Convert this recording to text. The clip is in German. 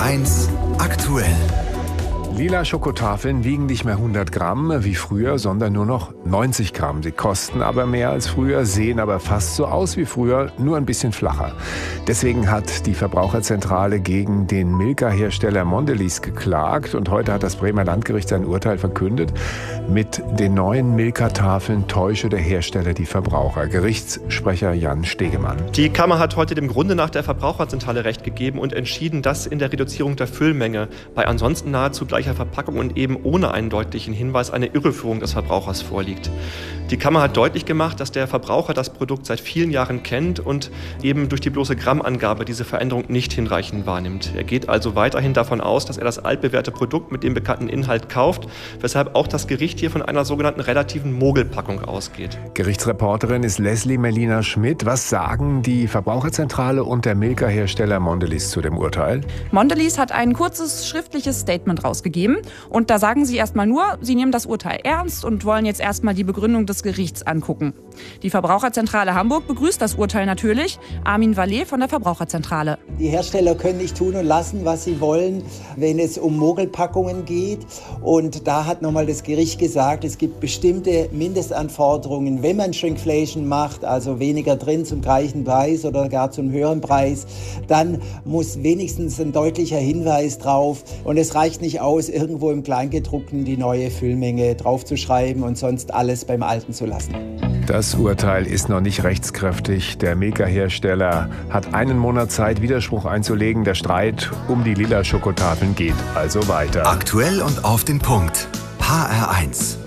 HR1 aktuell. Lila Schokotafeln wiegen nicht mehr 100 Gramm wie früher, sondern nur noch 90 Gramm. Sie kosten aber mehr als früher, sehen aber fast so aus wie früher, nur ein bisschen flacher. Deswegen hat die Verbraucherzentrale gegen den Milka-Hersteller Mondelez geklagt und heute hat das Bremer Landgericht sein Urteil verkündet. Mit den neuen Milka-Tafeln täusche der Hersteller die Verbraucher. Gerichtssprecher Jan Stegemann. Die Kammer hat heute dem Grunde nach der Verbraucherzentrale Recht gegeben und entschieden, dass in der Reduzierung der Füllmenge bei ansonsten nahezu gleicher Verpackung und eben ohne einen deutlichen Hinweis eine Irreführung des Verbrauchers vorliegt. Die Kammer hat deutlich gemacht, dass der Verbraucher das Produkt seit vielen Jahren kennt und eben durch die bloße Grammangabe diese Veränderung nicht hinreichend wahrnimmt. Er geht also weiterhin davon aus, dass er das altbewährte Produkt mit dem bekannten Inhalt kauft, weshalb auch das Gericht hier von einer sogenannten relativen Mogelpackung ausgeht. Gerichtsreporterin ist Leslie Melina Schmidt. Was sagen die Verbraucherzentrale und der Milka-Hersteller Mondelez zu dem Urteil? Mondelez hat ein kurzes schriftliches Statement rausgegeben und da sagen sie erstmal nur, sie nehmen das Urteil ernst und wollen jetzt erstmal die Begründung des Gerichts angucken. Die Verbraucherzentrale Hamburg begrüßt das Urteil natürlich. Armin Vallet von der Verbraucherzentrale. Die Hersteller können nicht tun und lassen, was sie wollen, wenn es um Mogelpackungen geht. Und da hat nochmal das Gericht gesagt, es gibt bestimmte Mindestanforderungen, wenn man Shrinkflation macht, also weniger drin zum gleichen Preis oder gar zum höheren Preis, dann muss wenigstens ein deutlicher Hinweis drauf. Und es reicht nicht aus, irgendwo im Kleingedruckten die neue Füllmenge draufzuschreiben und sonst alles beim Alten zu lassen. Das Urteil ist noch nicht rechtskräftig. Der Milka-Hersteller hat einen Monat Zeit, Widerspruch einzulegen. Der Streit um die lila Schokotafeln geht also weiter. Aktuell und auf den Punkt. HR1.